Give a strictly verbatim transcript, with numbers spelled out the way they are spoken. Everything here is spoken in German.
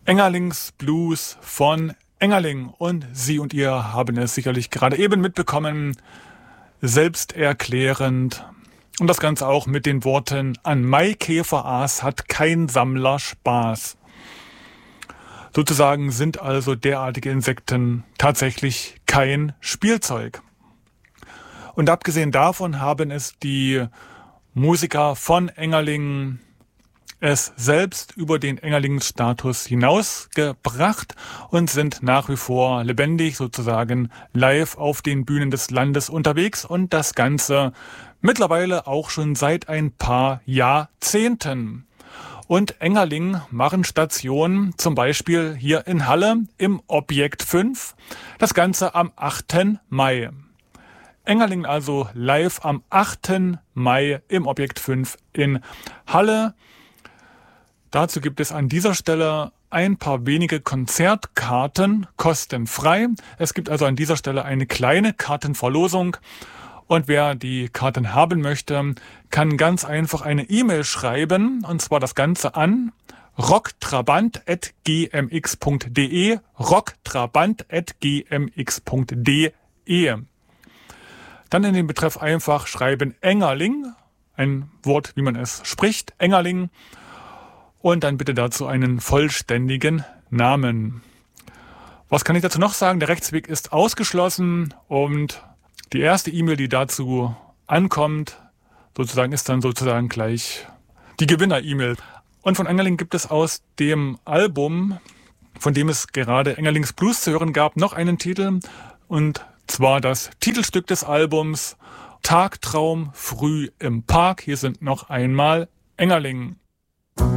Engerlings Blues von Engerling. Und Sie und ihr haben es sicherlich gerade eben mitbekommen, selbsterklärend. Und das Ganze auch mit den Worten: An Maikäferaas hat kein Sammler Spaß. Sozusagen sind also derartige Insekten tatsächlich kein Spielzeug. Und abgesehen davon haben es die Musiker von Engerling es selbst über den Engerling-Status hinausgebracht und sind nach wie vor lebendig sozusagen live auf den Bühnen des Landes unterwegs und das Ganze mittlerweile auch schon seit ein paar Jahrzehnten. Und Engerling machen Stationen zum Beispiel hier in Halle im Objekt fünf, das Ganze am achten Mai. Engerling also live am achten Mai im Objekt fünf in Halle. Dazu gibt es an dieser Stelle ein paar wenige Konzertkarten kostenfrei. Es gibt also an dieser Stelle eine kleine Kartenverlosung. Und wer die Karten haben möchte, kann ganz einfach eine E-Mail schreiben. Und zwar das Ganze an rocktrabant at g m x punkt d e. rocktrabant at g m x punkt d e. Dann in den Betreff einfach schreiben Engerling. Ein Wort, wie man es spricht. Engerling. Und dann bitte dazu einen vollständigen Namen. Was kann ich dazu noch sagen? Der Rechtsweg ist ausgeschlossen und die erste E-Mail, die dazu ankommt, sozusagen ist dann sozusagen gleich die Gewinner-E-Mail. Und von Engerling gibt es aus dem Album, von dem es gerade Engerlings Blues zu hören gab, noch einen Titel. Und zwar das Titelstück des Albums Tagtraum früh im Park. Hier sind noch einmal Engerling.